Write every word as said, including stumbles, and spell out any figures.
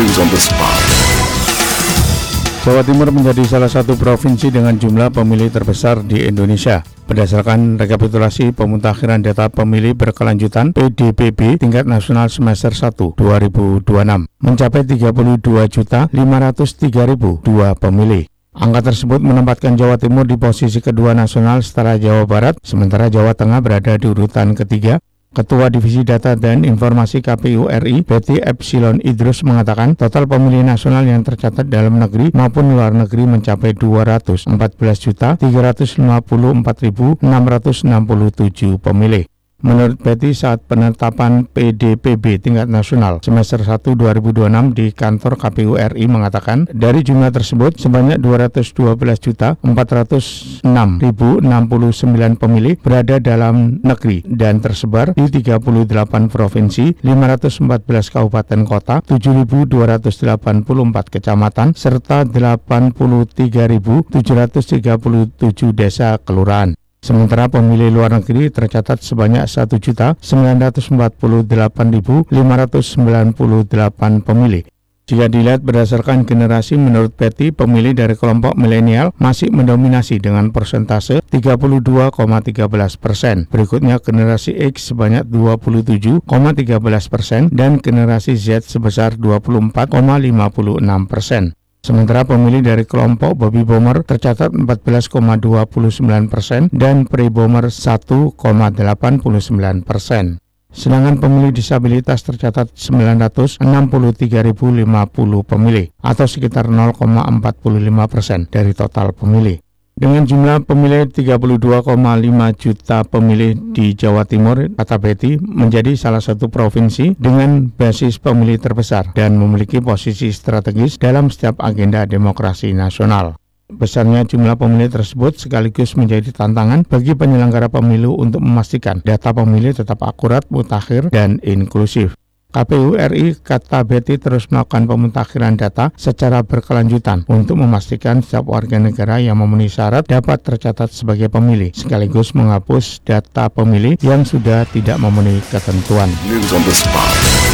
News on the spot. Jawa Timur menjadi salah satu provinsi dengan jumlah pemilih terbesar di Indonesia. Berdasarkan rekapitulasi pemutakhiran data pemilih berkelanjutan P D P B tingkat nasional semester satu dua ribu dua puluh enam mencapai tiga puluh dua juta lima ratus tiga ribu dua pemilih. Angka tersebut menempatkan Jawa Timur di posisi kedua nasional setelah Jawa Barat, sementara Jawa Tengah berada di urutan ketiga. Ketua Divisi Data dan Informasi K P U R I, Betty Epsilon Idrus mengatakan total pemilih nasional yang tercatat dalam negeri maupun luar negeri mencapai dua ratus empat belas juta tiga ratus lima puluh empat ribu enam ratus enam puluh tujuh pemilih. Menurut Betty, saat penetapan P D P B tingkat nasional semester satu dua ribu dua puluh enam di kantor K P U R I mengatakan dari jumlah tersebut sebanyak dua ratus dua belas juta empat ratus enam ribu enam puluh sembilan pemilih berada dalam negeri dan tersebar di tiga puluh delapan provinsi, lima ratus empat belas kabupaten kota, tujuh ribu dua ratus delapan puluh empat kecamatan, serta delapan puluh tiga ribu tujuh ratus tiga puluh tujuh desa kelurahan. Sementara pemilih luar negeri tercatat sebanyak satu juta sembilan ratus empat puluh delapan ribu lima ratus sembilan puluh delapan pemilih. Jika dilihat berdasarkan generasi, menurut Betty, pemilih dari kelompok milenial masih mendominasi dengan persentase tiga puluh dua koma satu tiga persen. Berikutnya generasi X sebanyak dua puluh tujuh koma satu tiga persen dan generasi Z sebesar dua puluh empat koma lima enam persen. Sementara pemilih dari kelompok baby boomer tercatat empat belas koma dua sembilan persen dan pre-boomer satu koma delapan sembilan persen. Sedangkan pemilih disabilitas tercatat sembilan ratus enam puluh tiga ribu lima puluh pemilih atau sekitar nol koma empat lima persen dari total pemilih. Dengan jumlah pemilih tiga puluh dua koma lima juta pemilih di Jawa Timur, kata Betty, menjadi salah satu provinsi dengan basis pemilih terbesar dan memiliki posisi strategis dalam setiap agenda demokrasi nasional. Besarnya jumlah pemilih tersebut sekaligus menjadi tantangan bagi penyelenggara pemilu untuk memastikan data pemilih tetap akurat, mutakhir, dan inklusif. K P U R I, kata Betty, terus melakukan pemutakhiran data secara berkelanjutan untuk memastikan setiap warga negara yang memenuhi syarat dapat tercatat sebagai pemilih, sekaligus menghapus data pemilih yang sudah tidak memenuhi ketentuan. News on the spot.